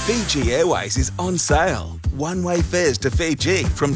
Fiji Airways is on sale. One-way fares to Fiji from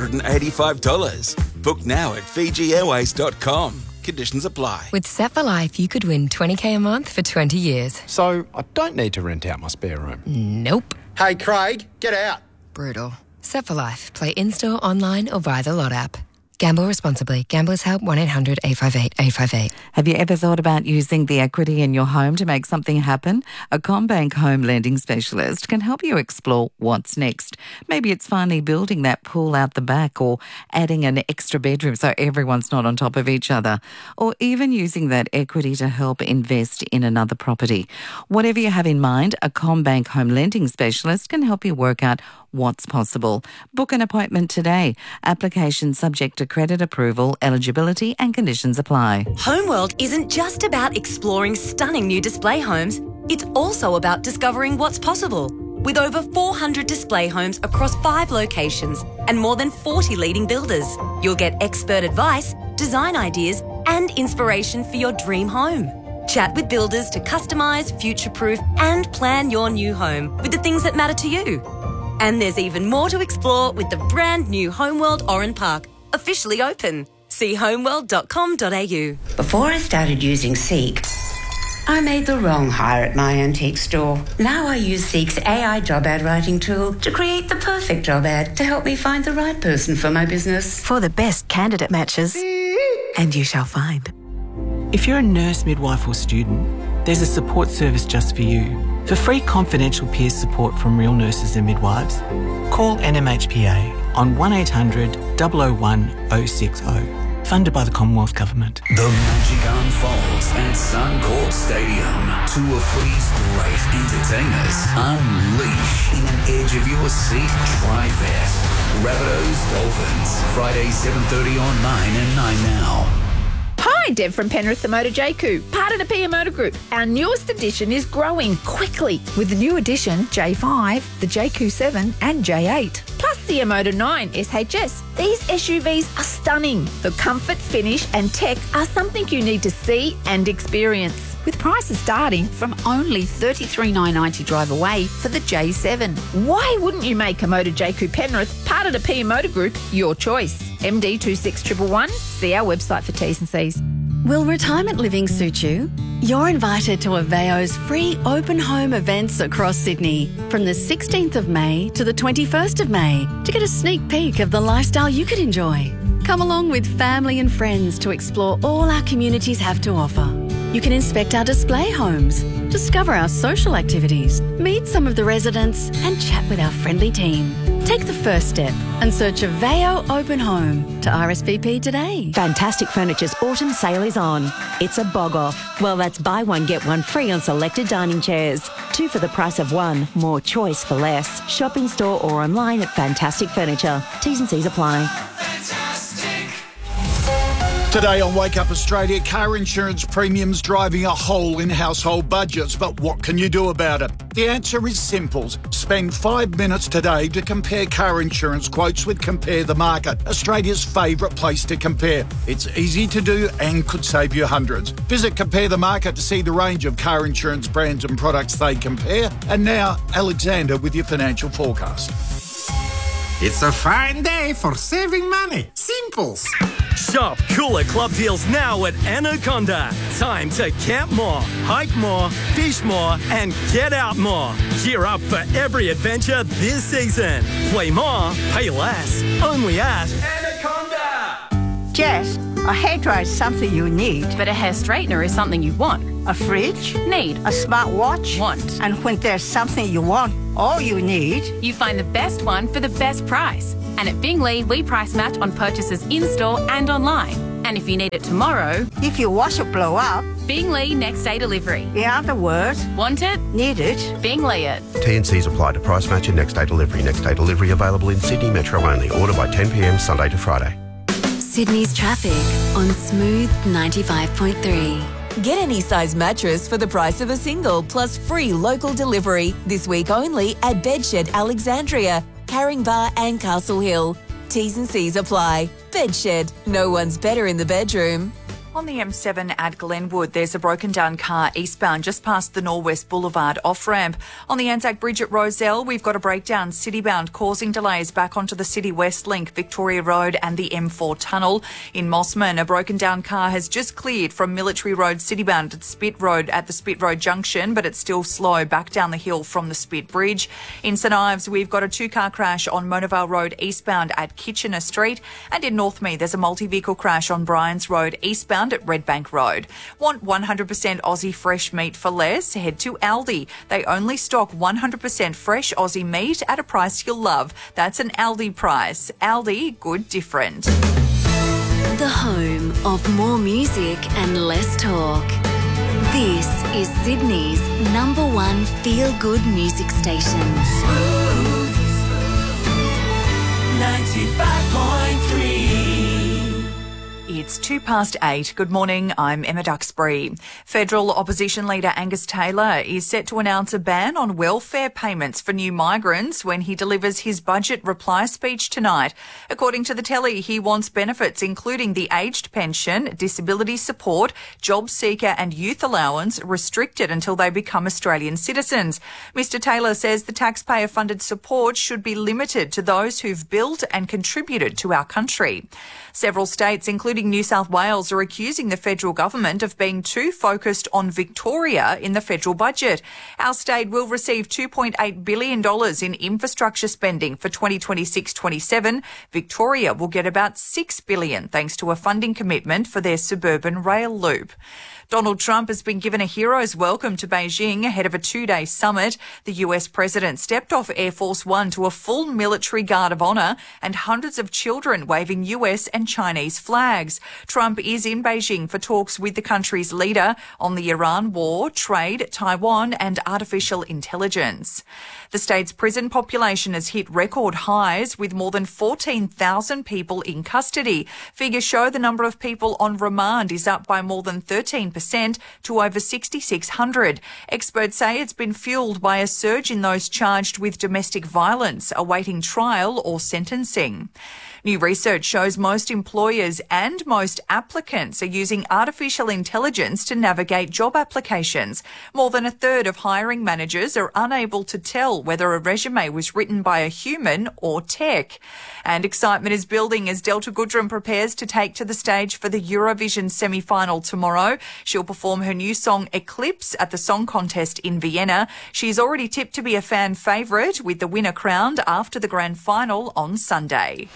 $285. Book now at FijiAirways.com. Conditions apply. With Set for Life, you could win $20,000 a month for 20 years. So I don't need to rent out my spare room. Nope. Hey, Craig, get out. Brutal. Set for Life. Play in-store, online or via the Lot app. Gamble responsibly. Gamblers Help 1-800-858-858. Have you ever thought about using the equity in your home to make something happen? A CommBank home lending specialist can help you explore what's next. Maybe it's finally building that pool out the back or adding an extra bedroom so everyone's not on top of each other, or even using that equity to help invest in another property. Whatever you have in mind, a CommBank home lending specialist can help you work out what's possible. Book an appointment today. Application subject to credit approval, eligibility and conditions apply. Homeworld isn't just about exploring stunning new display homes. It's also about discovering what's possible. With over 400 display homes across 5 locations and more than 40 leading builders, you'll get expert advice, design ideas and inspiration for your dream home. Chat with builders to customise, future-proof and plan your new home with the things that matter to you. And there's even more to explore with the brand new Homeworld Oran Park, officially open. See homeworld.com.au. Before I started using Seek, I made the wrong hire at my antique store. Now I use Seek's AI job ad writing tool to create the perfect job ad to help me find the right person for my business. For the best candidate matches, and you shall find. If you're a nurse, midwife or student, there's a support service just for you. For free confidential peer support from real nurses and midwives, call NMHPA on 1800 001 060. Funded by the Commonwealth Government. The magic unfolds at Suncorp Stadium. Two of footy's great entertainers unleash in an edge-of-your-seat tri-fest. Rabbitohs Dolphins, Friday 7:30 on 9 and 9 now. Hi, Deb from Penrith, the Motor JQ, part of the PM Motor Group. Our newest edition is growing quickly with the new edition J5, the JQ7 and J8, plus the Motor 9 SHS. These SUVs are stunning. The comfort, finish and tech are something you need to see and experience. With prices starting from only $33,990 drive away for the J7. Why wouldn't you make a Motor JQ Penrith, part of the PM Motor Group, your choice? MD 26111. See our website for T's and C's. Will retirement living suit you? You're invited to Aveo's free open home events across Sydney from the 16th of May to the 21st of May to get a sneak peek of the lifestyle you could enjoy. Come along with family and friends to explore all our communities have to offer. You can inspect our display homes, discover our social activities, meet some of the residents and chat with our friendly team. Take the first step and search Aveo Open Home to RSVP today. Fantastic Furniture's autumn sale is on. It's a bog off. Well, that's buy one, get one free on selected dining chairs. 2 for the price of 1. More choice for less. Shop in store or online at Fantastic Furniture. T's and C's apply. Today on Wake Up Australia, car insurance premiums driving a hole in household budgets. But what can you do about it? The answer is simple. Spend 5 minutes today to compare car insurance quotes with Compare the Market, Australia's favourite place to compare. It's easy to do and could save you hundreds. Visit Compare the Market to see the range of car insurance brands and products they compare. And now, Alexander with your financial forecast. It's a fine day for saving money. Simples. Shop cooler club deals now at Anaconda. Time to camp more, hike more, fish more, and get out more. Gear up for every adventure this season. Play more, pay less. Only at Anaconda. Jess, a hairdryer is something you need. But a hair straightener is something you want. A fridge? Need. A smartwatch? Want. And when there's something you want, all you need, you find the best one for the best price. And at Bingley, we price match on purchases in-store and online. And if you need it tomorrow, if your washer blow up, Bingley next day delivery. In other words, want it? Need it? Bingley it. T&Cs apply to price match and next day delivery. Next day delivery available in Sydney Metro only. Order by 10 p.m. Sunday to Friday. Sydney's traffic on Smooth 95.3. Get any size mattress for the price of a single, plus free local delivery. This week only at Bedshed Alexandria, Caringbah and Castle Hill. T's and C's apply. Bedshed. No one's better in the bedroom. On the M7 at Glenwood, there's a broken down car eastbound just past the Norwest Boulevard off-ramp. On the Anzac Bridge at Rozelle, we've got a breakdown citybound causing delays back onto the City West Link, Victoria Road and the M4 tunnel. In Mossman, a broken down car has just cleared from Military Road citybound at Spit Road at the Spit Road junction, but it's still slow back down the hill from the Spit Bridge. In St Ives, we've got a two-car crash on Monavale Road eastbound at Kitchener Street. And in Northmead, there's a multi-vehicle crash on Bryans Road eastbound at Redbank Road. Want 100% Aussie fresh meat for less? Head to Aldi. They only stock 100% fresh Aussie meat at a price you'll love. That's an Aldi price. Aldi, good different. The home of more music and less talk. This is Sydney's #1 feel-good music station. 95.3. It's 8:02. Good morning, I'm Emma Duxbury. Federal opposition leader Angus Taylor is set to announce a ban on welfare payments for new migrants when he delivers his budget reply speech tonight. According to the telly, he wants benefits including the aged pension, disability support, job seeker and youth allowance restricted until they become Australian citizens. Mr Taylor says the taxpayer-funded support should be limited to those who've built and contributed to our country. Several states, including New South Wales, are accusing the federal government of being too focused on Victoria in the federal budget. Our state will receive $2.8 billion in infrastructure spending for 2026-27. Victoria will get about $6 billion thanks to a funding commitment for their suburban rail loop. Donald Trump has been given a hero's welcome to Beijing ahead of a 2-day summit. The US president stepped off Air Force One to a full military guard of honour and hundreds of children waving US and Chinese flags. Trump is in Beijing for talks with the country's leader on the Iran war, trade, Taiwan and artificial intelligence. The state's prison population has hit record highs with more than 14,000 people in custody. Figures show the number of people on remand is up by more than 13% to over 6,600. Experts say it's been fueled by a surge in those charged with domestic violence awaiting trial or sentencing. New research shows most employers and most applicants are using artificial intelligence to navigate job applications. More than a third of hiring managers are unable to tell whether a resume was written by a human or tech. And excitement is building as Delta Goodrem prepares to take to the stage for the Eurovision semi-final tomorrow. She'll perform her new song Eclipse at the song contest in Vienna. She's already tipped to be a fan favourite, with the winner crowned after the grand final on Sunday.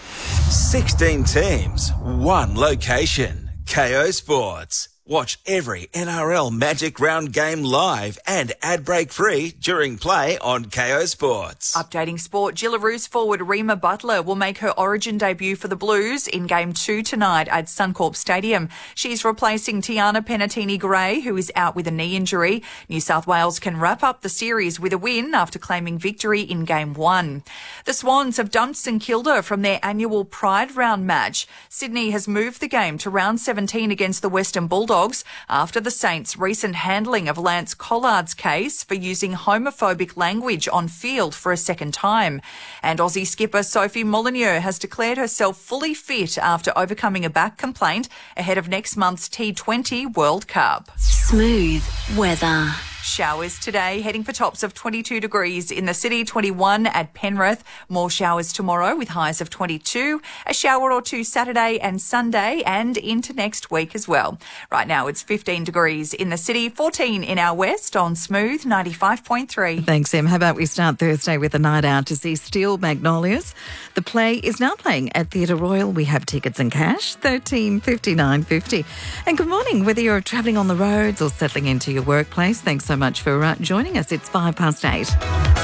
16 teams, one location. KO Sports. Watch every NRL Magic Round game live and ad break free during play on KO Sports. Updating sport, Gillaroos forward Rima Butler will make her Origin debut for the Blues in Game 2 tonight at Suncorp Stadium. She's replacing Tiana Penatini-Gray, who is out with a knee injury. New South Wales can wrap up the series with a win after claiming victory in Game 1. The Swans have dumped St Kilda from their annual Pride Round match. Sydney has moved the game to round 17 against the Western Bulldogs after the Saints' recent handling of Lance Collard's case for using homophobic language on field for a second time. And Aussie skipper Sophie Molyneux has declared herself fully fit after overcoming a back complaint ahead of next month's T20 World Cup. Smooth weather. Showers today, heading for tops of 22 degrees in the city, 21 at Penrith. More showers tomorrow with highs of 22. A shower or two Saturday and Sunday and into next week as well. Right now it's 15 degrees in the city, 14 in our west on Smooth 95.3. Thanks, Em. How about we start Thursday with a night out to see Steel Magnolias? The play is now playing at Theatre Royal. We have tickets and cash, $13.59.50. And good morning, whether you're travelling on the roads or settling into your workplace. Thanks so much for joining us. It's 8:05.